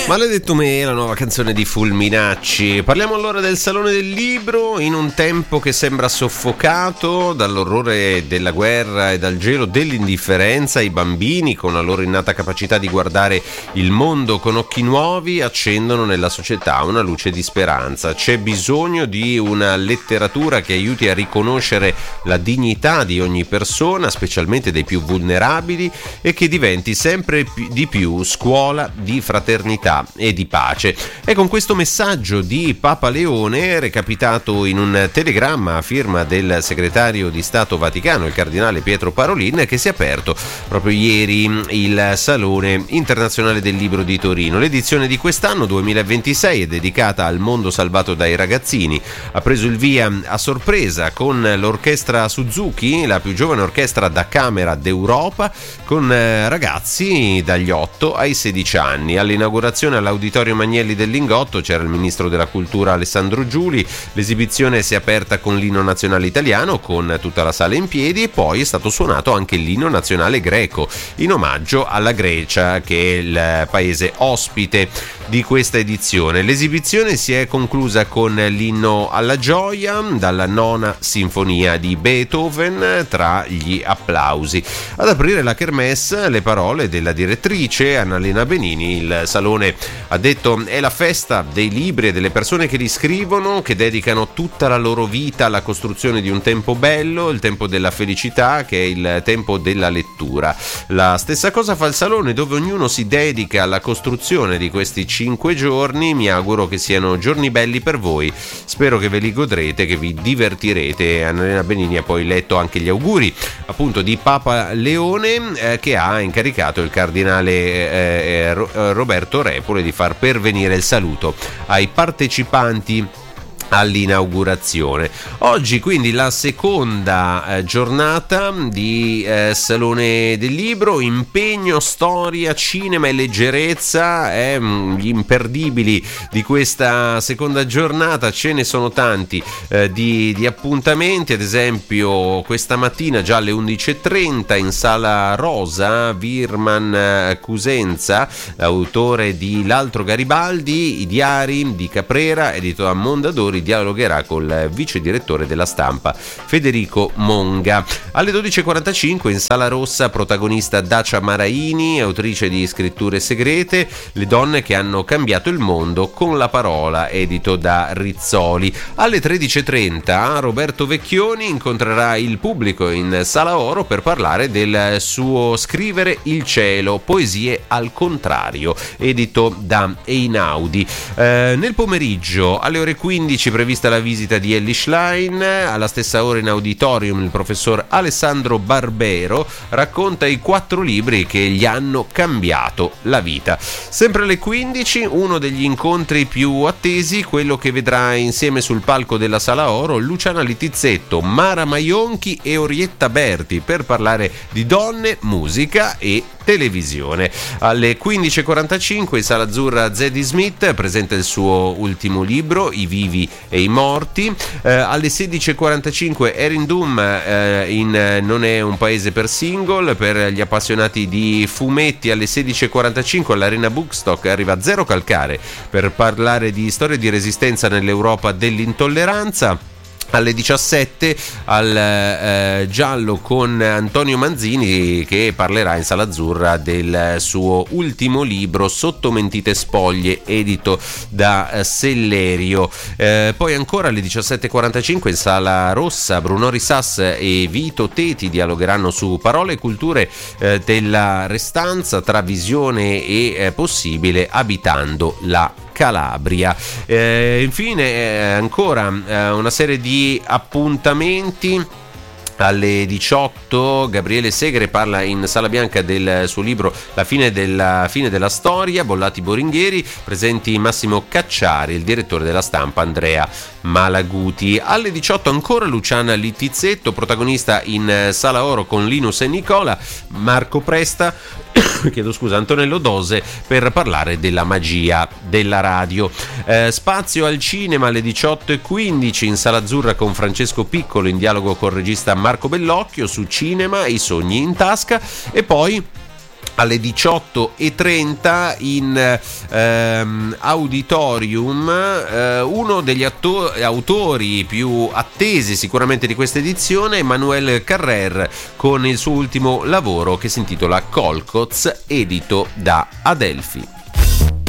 Maledetto me, la nuova canzone di Fulminacci. Parliamo allora del Salone del Libro, in un tempo che sembra soffocato dall'orrore della guerra e dal gelo dell'indifferenza. I bambini, con la loro innata capacità di guardare il mondo con occhi nuovi, accendono nella società una luce di speranza. C'è bisogno di una letteratura che aiuti a riconoscere la dignità di ogni persona, specialmente dei più vulnerabili, e che diventi sempre di più scuola di fraternità e di pace. E con questo messaggio di Papa Leone, recapitato in un telegramma a firma del segretario di Stato Vaticano, il cardinale Pietro Parolin, che si è aperto proprio ieri il Salone Internazionale del Libro di Torino. L'edizione di quest'anno 2026 è dedicata al mondo salvato dai ragazzini. Ha preso il via a sorpresa con l'orchestra Suzuki, la più giovane orchestra da camera d'Europa, con ragazzi dagli 8 ai 16 anni. All'inaugurazione all'Auditorio Magnelli del Lingotto c'era il ministro della Cultura Alessandro Giuli. L'esibizione si è aperta con l'inno nazionale italiano, con tutta la sala in piedi, e poi è stato suonato anche l'inno nazionale greco, in omaggio alla Grecia, che è il paese ospite di questa edizione. L'esibizione si è conclusa con l'inno alla gioia dalla nona sinfonia di Beethoven, tra gli applausi. Ad aprire la kermesse le parole della direttrice Annalena Benini. Il Salone, ha detto, è la festa dei libri e delle persone che li scrivono, che dedicano tutta la loro vita alla costruzione di un tempo bello, il tempo della felicità, che è il tempo della lettura. La stessa cosa fa il Salone, dove ognuno si dedica alla costruzione di questi 5 giorni. Mi auguro che siano giorni belli per voi, spero che ve li godrete, che vi divertirete. Annalena Benini ha poi letto anche gli auguri appunto di Papa Leone, che ha incaricato il cardinale Roberto Repole di far pervenire il saluto ai partecipanti all'inaugurazione. Oggi quindi la seconda giornata di Salone del Libro. Impegno, storia, cinema e leggerezza, gli imperdibili di questa seconda giornata. Ce ne sono tanti di appuntamenti. Ad esempio questa mattina già alle 11.30 in Sala Rosa Virman Cusenza, autore di L'altro Garibaldi, i diari di Caprera, edito da Mondadori, dialogherà col vice direttore della Stampa Federico Monga. Alle 12.45 in Sala Rossa, protagonista Dacia Maraini, autrice di Scritture segrete, le donne che hanno cambiato il mondo con la parola, edito da Rizzoli. Alle 13.30 Roberto Vecchioni incontrerà il pubblico in Sala Oro per parlare del suo Scrivere il cielo, poesie al contrario, edito da Einaudi. Nel pomeriggio alle ore 15 prevista la visita di Elly Schlein. Alla stessa ora in auditorium il professor Alessandro Barbero racconta i 4 libri che gli hanno cambiato la vita. Sempre alle 15 uno degli incontri più attesi, quello che vedrà insieme sul palco della Sala Oro Luciana Littizzetto, Mara Maionchi e Orietta Berti per parlare di donne, musica e televisione. Alle 15.45 in Sala Azzurra Zadie Smith presenta il suo ultimo libro, I vivi e i morti. Alle 16.45 Erin Doom in Non è un paese per single, per gli appassionati di fumetti. Alle 16.45 all'Arena Bookstock arriva Zero Calcare per parlare di storie di resistenza nell'Europa dell'intolleranza. Alle 17 al Giallo con Antonio Manzini, che parlerà in Sala Azzurra del suo ultimo libro Sotto mentite spoglie, edito da Sellerio. Poi ancora alle 17.45 in Sala Rossa Bruno Risas e Vito Teti dialogheranno su parole e culture della restanza, tra visione e possibile, abitando la Calabria. Infine ancora una serie di appuntamenti. Alle 18 Gabriele Segre parla in Sala Bianca del suo libro La fine della storia, Bollati Boringhieri, presenti Massimo Cacciari, il direttore della Stampa Andrea Malaguti. Alle 18 ancora Luciana Littizzetto, protagonista in Sala Oro con Linus e Nicola, Marco Presta, Antonello Dose per parlare della magia della radio. Spazio al cinema alle 18.15 in Sala Azzurra con Francesco Piccolo in dialogo col regista Marco Bellocchio su cinema, I sogni in tasca. E poi alle 18:30 in auditorium uno degli autori più attesi sicuramente di questa edizione, Emmanuel Carrère, con il suo ultimo lavoro che si intitola Colcoz, edito da Adelphi.